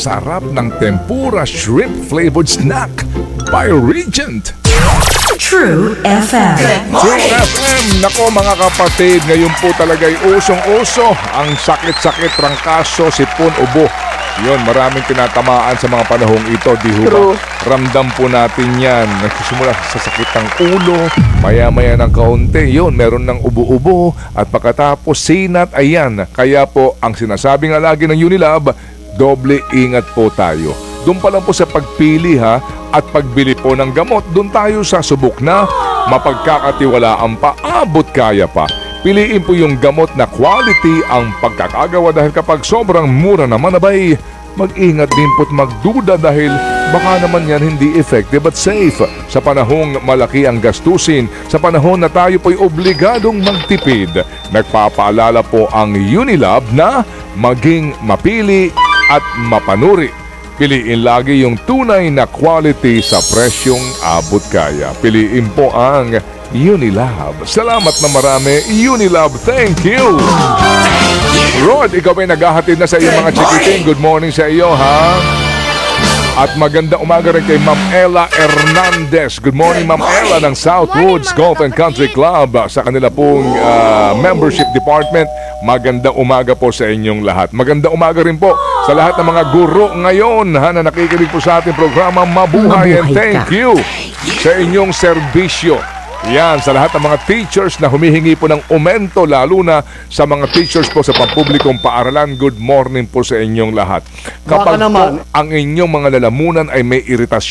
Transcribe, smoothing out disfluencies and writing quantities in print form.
sarap ng tempura shrimp flavored snack by Regent. True FM. True FM, nako mga kapatid, ngayon po talaga'y usong-uso ang sakit-sakit, trangkaso, sipon, ubo. Yun, maraming tinatamaan sa mga panahong ito, di ho ba? Ramdam po natin yan. Nagsisimula sa sakit ng ulo, maya-maya ng kaunti, yun, meron ng ubo-ubo, at pagkatapos sinat, ayan. Kaya po, ang sinasabi nga lagi ng Unilab, doble ingat po tayo. Doon pa lang po sa pagpili ha, at pagbili po ng gamot, doon tayo sa subok na mapagkakatiwalaan pa, abot kaya pa. Piliin po yung gamot na quality ang pagkakagawa dahil kapag sobrang mura naman abay, mag-ingat din po't magduda dahil baka naman yan hindi effective at safe. Sa panahong malaki ang gastusin, sa panahon na tayo po'y obligadong magtipid, nagpapaalala po ang Unilab na maging mapili at mapanuri. Piliin lagi yung tunay na quality sa presyong abot kaya. Piliin po ang Unilab. Salamat na marami, Unilab. Thank you! Rod, ikaw ay naghahatid na sa iyong mga chikiting. Good morning sa iyo, ha? At magandang umaga rin kay Ma'am Ella Hernandez. Good morning, Ma'am Ella ng Southwoods Golf and Country Club sa kanila pong membership department. Magandang umaga po sa inyong lahat. Magandang umaga rin po sa lahat ng mga guro ngayon na nakikinig po sa ating programa Mabuhay. And thank you sa inyong serbisyo. Yan, sa lahat ng mga teachers na humihingi po ng aumento, lalo na sa mga teachers po sa pampublikong paaralan, good morning po sa inyong lahat. Kapag po ang inyong mga lalamunan ay may iritasyon,